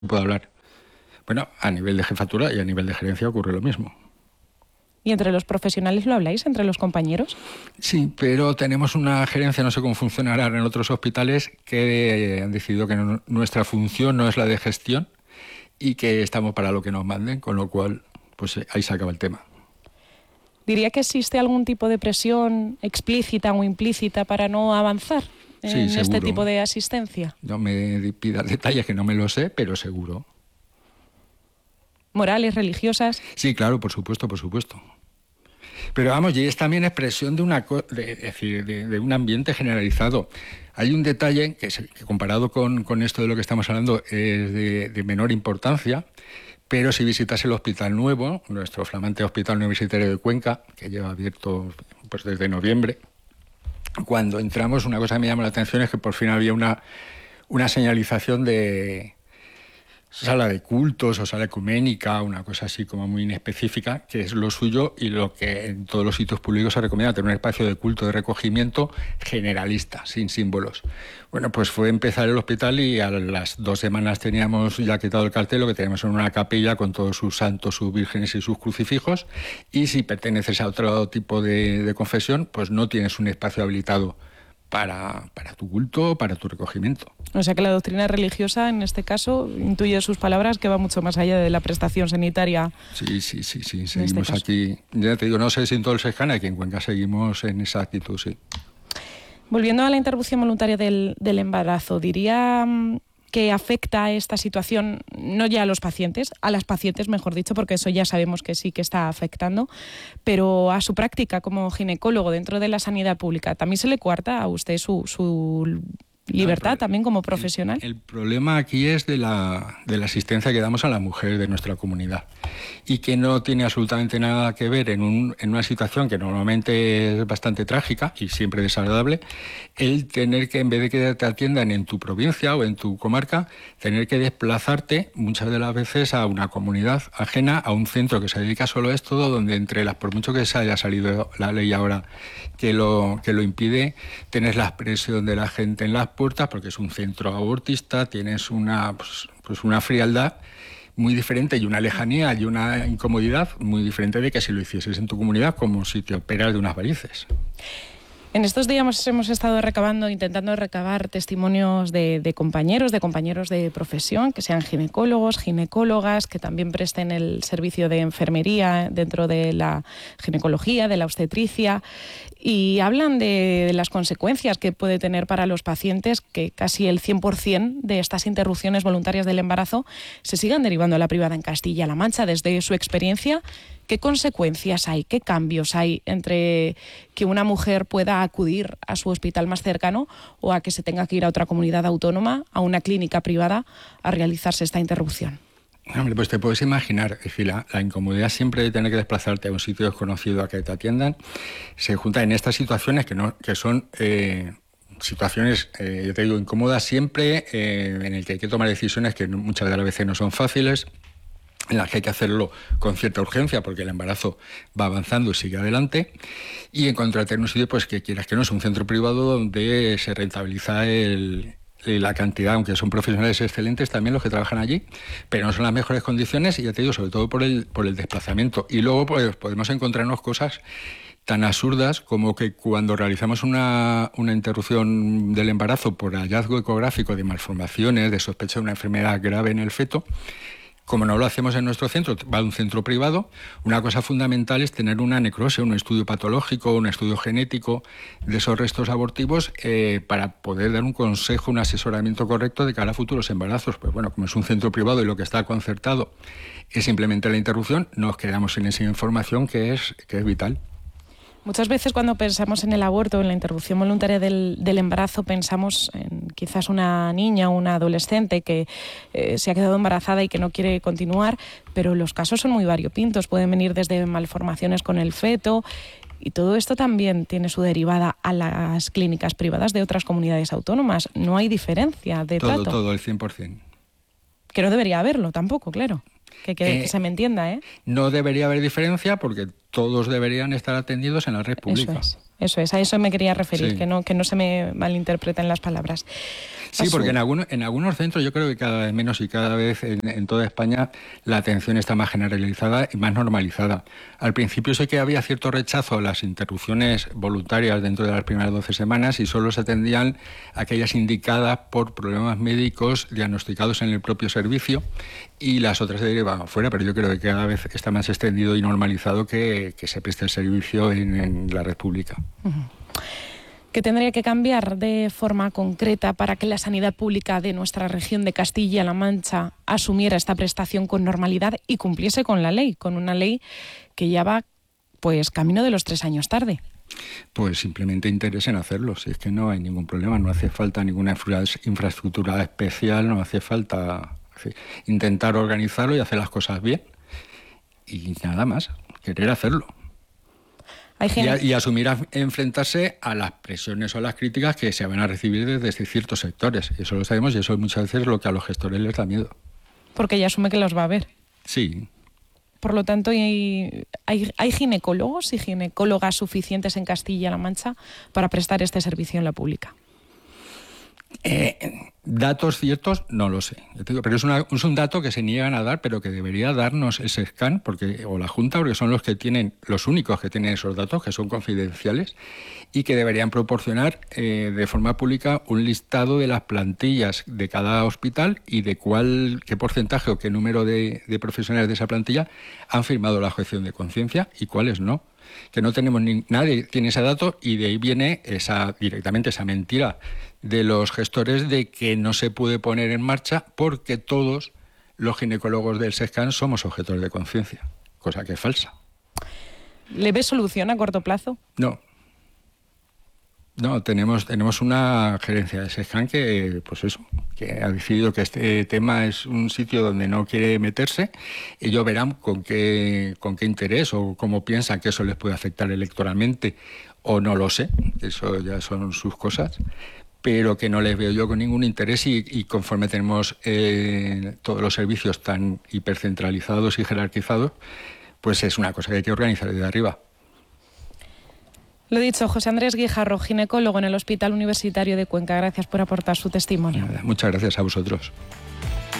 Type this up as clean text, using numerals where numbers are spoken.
puedo hablar. Bueno, a nivel de jefatura y a nivel de gerencia ocurre lo mismo. ¿Y entre los profesionales lo habláis, entre los compañeros? Sí, pero tenemos una gerencia, no sé cómo funcionará en otros hospitales, que han decidido que nuestra función no es la de gestión y que estamos para lo que nos manden, con lo cual, pues ahí se acaba el tema. ¿Diría que existe algún tipo de presión explícita o implícita para no avanzar en este tipo de asistencia? No me pidas detalles que no me lo sé, pero seguro. ¿Morales, religiosas? Sí, claro, por supuesto, por supuesto. Pero vamos, y es también expresión de de un ambiente generalizado. Hay un detalle que comparado con esto de lo que estamos hablando es de menor importancia, pero si visitas el Hospital Nuevo, nuestro flamante Hospital Universitario de Cuenca, que lleva abierto pues desde noviembre, cuando entramos una cosa que me llamó la atención es que por fin había una señalización de sala de cultos o sala ecuménica, una cosa así como muy inespecífica, que es lo suyo y lo que en todos los sitios públicos se recomienda, tener un espacio de culto, de recogimiento generalista, sin símbolos. Bueno, pues fue empezar el hospital y a las 2 semanas teníamos ya quitado el cartel, lo que teníamos en una capilla con todos sus santos, sus vírgenes y sus crucifijos, y si perteneces a otro tipo de confesión, pues no tienes un espacio habilitado para tu culto, para tu recogimiento. O sea que la doctrina religiosa, en este caso, intuye sus palabras que va mucho más allá de la prestación sanitaria. Sí, seguimos aquí. Ya te digo, no sé si en todo el Sejana, aquí en Cuenca seguimos en esa actitud, sí. Volviendo a la interrupción voluntaria del embarazo, diría que afecta esta situación no ya a los pacientes, a las pacientes, mejor dicho, porque eso ya sabemos que sí que está afectando, pero a su práctica como ginecólogo dentro de la sanidad pública. ¿También se le coarta a usted su libertad también como profesional? El problema aquí es de la asistencia que damos a la mujer de nuestra comunidad y que no tiene absolutamente nada que ver en una situación que normalmente es bastante trágica y siempre desagradable, el tener que, en vez de que te atiendan en tu provincia o en tu comarca, tener que desplazarte muchas de las veces a una comunidad ajena, a un centro que se dedica solo a esto, donde por mucho que se haya salido la ley ahora que lo impide, tienes la presión de la gente en las puertas porque es un centro abortista, tienes una frialdad muy diferente y una lejanía y una incomodidad muy diferente de que si lo hicieses en tu comunidad como si te operas de unas varices. En estos días hemos estado intentando recabar testimonios de compañeros de profesión, que sean ginecólogos, ginecólogas, que también presten el servicio de enfermería dentro de la ginecología, de la obstetricia, y hablan de las consecuencias que puede tener para los pacientes que casi el 100% de estas interrupciones voluntarias del embarazo se sigan derivando a la privada en Castilla-La Mancha. Desde su experiencia, ¿qué consecuencias hay, qué cambios hay entre que una mujer pueda acudir a su hospital más cercano o a que se tenga que ir a otra comunidad autónoma, a una clínica privada, a realizarse esta interrupción? Hombre, pues te puedes imaginar, es decir, la incomodidad siempre de tener que desplazarte a un sitio desconocido a que te atiendan, se junta en estas situaciones que son situaciones, yo te digo, incómodas siempre, en el que hay que tomar decisiones que muchas de las veces no son fáciles, en las que hay que hacerlo con cierta urgencia porque el embarazo va avanzando y sigue adelante, y encontrarte en un sitio pues que quieras que no es un centro privado donde se rentabiliza la cantidad, aunque son profesionales excelentes también los que trabajan allí, pero no son las mejores condiciones, y ya te digo, sobre todo por el desplazamiento. Y luego pues podemos encontrarnos cosas tan absurdas como que cuando realizamos una interrupción del embarazo por hallazgo ecográfico de malformaciones, de sospecha de una enfermedad grave en el feto, como no lo hacemos en nuestro centro, va a un centro privado, una cosa fundamental es tener una necropsia, un estudio patológico, un estudio genético de esos restos abortivos para poder dar un consejo, un asesoramiento correcto de cara a futuros embarazos. Pues bueno, como es un centro privado y lo que está concertado es simplemente la interrupción, nos quedamos sin esa información que es vital. Muchas veces cuando pensamos en el aborto, en la interrupción voluntaria del embarazo, pensamos en quizás una niña o una adolescente que se ha quedado embarazada y que no quiere continuar, pero los casos son muy variopintos, pueden venir desde malformaciones con el feto, y todo esto también tiene su derivada a las clínicas privadas de otras comunidades autónomas. No hay diferencia de trato. Todo, el 100%. Que no debería haberlo tampoco, claro. Que se me entienda, ¿eh? No debería haber diferencia porque todos deberían estar atendidos en la red pública. Eso es, a eso me quería referir, sí. que no se me malinterpreten las palabras. Sí, porque en algunos centros yo creo que cada vez menos y cada vez en toda España la atención está más generalizada y más normalizada. Al principio sí que había cierto rechazo a las interrupciones voluntarias dentro de las primeras 12 semanas y solo se atendían aquellas indicadas por problemas médicos diagnosticados en el propio servicio y las otras se derivaban fuera, pero yo creo que cada vez está más extendido y normalizado que se preste el servicio en la red pública. Uh-huh. ¿Qué tendría que cambiar de forma concreta para que la sanidad pública de nuestra región de Castilla-La Mancha asumiera esta prestación con normalidad y cumpliese con la ley, con una ley que ya va pues camino de los 3 años tarde? Pues simplemente interés en hacerlo, si es que no hay ningún problema, no hace falta ninguna infraestructura especial, no hace falta intentar organizarlo y hacer las cosas bien y nada más, querer hacerlo. Y asumir enfrentarse a las presiones o las críticas que se van a recibir desde ciertos sectores. Eso lo sabemos y eso muchas veces es lo que a los gestores les da miedo. Porque ya asume que los va a ver. Sí. Por lo tanto, ¿hay ginecólogos y ginecólogas suficientes en Castilla-La Mancha para prestar este servicio en la pública? Datos ciertos no lo sé, pero es un dato que se niegan a dar, pero que debería darnos ese SCAN o la Junta, porque son los únicos que tienen esos datos, que son confidenciales, y que deberían proporcionar de forma pública un listado de las plantillas de cada hospital y de qué porcentaje o qué número de profesionales de esa plantilla han firmado la objeción de conciencia y cuáles no. Que no tenemos nadie tiene ese dato y de ahí viene directamente esa mentira de los gestores de que no se puede poner en marcha porque todos los ginecólogos del SESCAN somos objetores de conciencia, cosa que es falsa. ¿Le ves solución a corto plazo? No, tenemos una gerencia de SESCAN que ha decidido que este tema es un sitio donde no quiere meterse. Ellos verán con qué interés o cómo piensan que eso les puede afectar electoralmente o no lo sé, eso ya son sus cosas, pero que no les veo yo con ningún interés y conforme tenemos todos los servicios tan hipercentralizados y jerarquizados, pues es una cosa que hay que organizar desde arriba. Lo dicho, José Andrés Guijarro, ginecólogo en el Hospital Universitario de Cuenca. Gracias por aportar su testimonio. Muchas gracias a vosotros.